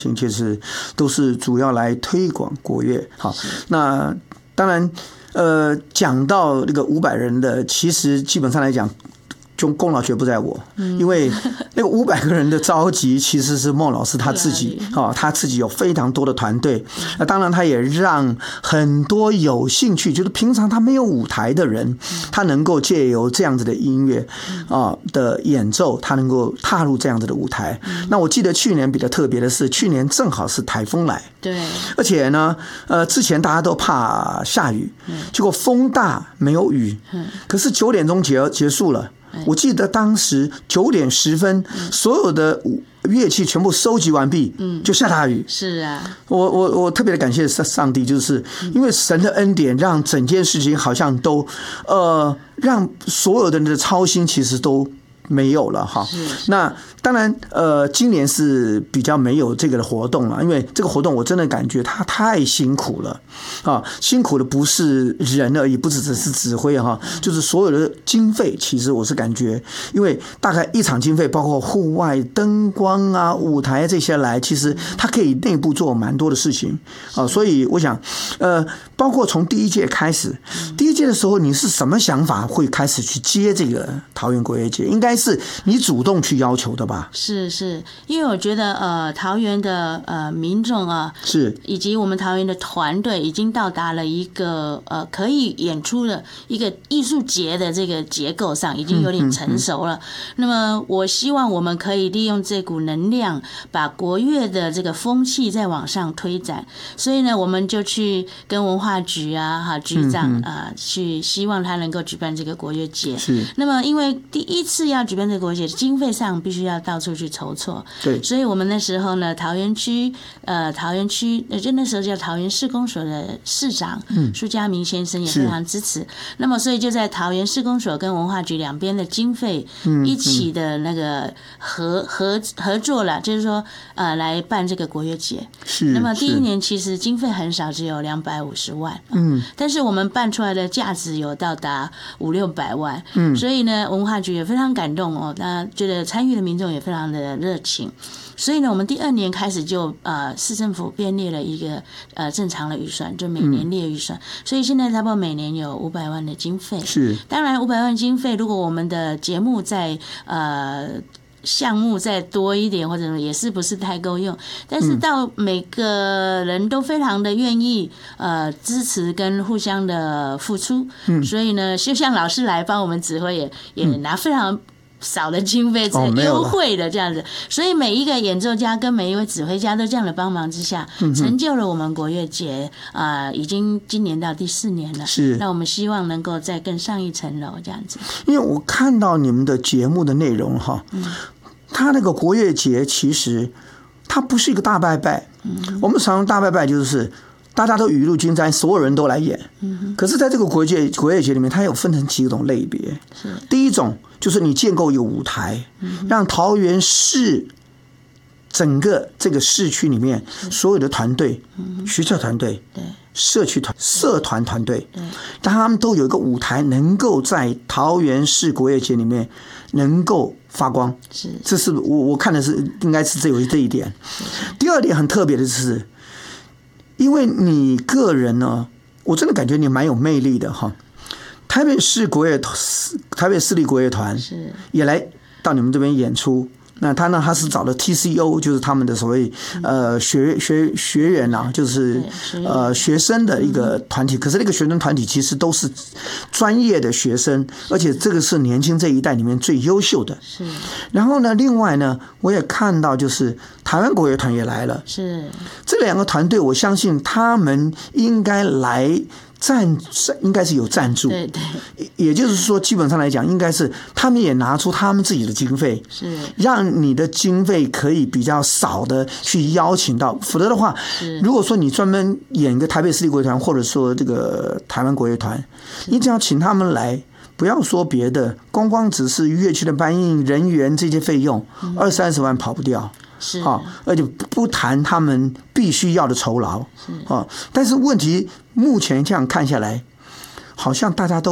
其实都是主要来推广国乐。好，那当然，讲到那个500人的，其实基本上来讲，就功劳绝不在我，因为那个500个人的召集其实是孟老师他自己，他自己有非常多的团队。那当然，他也让很多有兴趣，就是平常他没有舞台的人，他能够借由这样子的音乐的演奏，他能够踏入这样子的舞台。那我记得去年比较特别的是，去年正好是台风来， 对， 而且呢，之前大家都怕下雨，结果风大没有雨，可是9点钟结束了。我记得当时9点10分，所有的乐器全部收集完毕，就下大雨。 是啊， 我特别的感谢上帝，就是因为神的恩典，让整件事情好像都让所有的人的操心其实都没有了哈。那当然，今年是比较没有这个的活动了，因为这个活动我真的感觉它太辛苦了啊！辛苦的不是人而已，不只是指挥哈，就是所有的经费。其实我是感觉，因为大概一场经费，包括户外灯光啊、舞台这些来，其实它可以内部做蛮多的事情啊。所以我想，包括从第一届开始，第一届的时候你是什么想法会开始去接这个桃园国乐节？应该是你主动去要求的吧？ 是，因为我觉得桃园的民众啊， 是以及我们桃园的团队已经到达了一个可以演出的一个艺术节的这个结构上，已经有点成熟了。那么我希望我们可以利用这股能量，把国乐的这个风气再往上推展。所以呢，我们就去跟文化局局长去希望他能够举办这个国乐节。 是。 那么因为第一次要举办这个国乐节，经费上必须要到处去筹措， 对， 所以我们那时候呢，桃园区就那时候叫桃园市公所的市长苏家明先生也非常支持。那么所以就在桃园市公所跟文化局两边的经费一起的那个合作了，就是说来办这个国乐节。 是。 那么第一年其实经费很少，只有250万，但是我们办出来的价值有到达500-600万，所以呢，文化局也非常感动哦，那觉得参与的民众也非常的热情，所以呢，我们第2年开始就市政府编列了一个正常的预算，就每年列预算，所以现在差不多每年有500万的经费。是，当然500万经费，如果我们的节目在项目再多一点，或者也是不是太够用，但是到每个人都非常的愿意支持跟互相的付出，所以呢，就像老师来帮我们指挥也拿非常少的经费，优惠的这样子，所以每一个演奏家跟每一位指挥家都这样的帮忙之下，成就了我们国乐节已经今年到第4年了。是，那我们希望能够再更上一层楼这样子。 因为我看到你们的节目的内容哈，它那个国乐节其实它不是一个大拜拜，我们常常大拜拜就是大家都雨露均沾，所有人都来演。可是在这个国乐节里面，它有分成几种类别。第一种就是你建构一个舞台，让桃园市整个这个市区里面所有的团队，学校团队、社区团、社团团队，他们都有一个舞台，能够在桃园市国乐节里面能够发光。这是我看的是应该是这一点。第2点很特别的是，因为你个人呢，我真的感觉你蛮有魅力的哈。台北市立国乐团也来到你们这边演出。那他是找了 TCO， 就是他们的所谓学员啊，就是学生的一个团体。可是那个学生团体其实都是专业的学生，而且这个是年轻这一代里面最优秀的。是。然后呢，另外呢，我也看到就是台湾国乐团也来了。是。这2个团队，我相信他们应该来。应该是有赞助，对，也就是说，基本上来讲，应该是他们也拿出他们自己的经费，是让你的经费可以比较少的去邀请到，否则的话，如果说你专门演一个台北市立国乐团，或者说这个台湾国乐团，你只要请他们来，不要说别的，光只是乐器的搬运、人员这些费用，20-30万跑不掉。是而且不谈他们必须要的酬劳但是问题目前这样看下来，好像大家都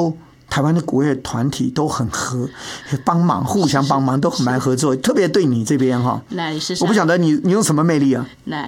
台湾的国乐团体都很帮忙，互相帮忙，都很蛮合作，特别对你这边哈。 那也是， 我不晓得你用什么魅力啊？ 那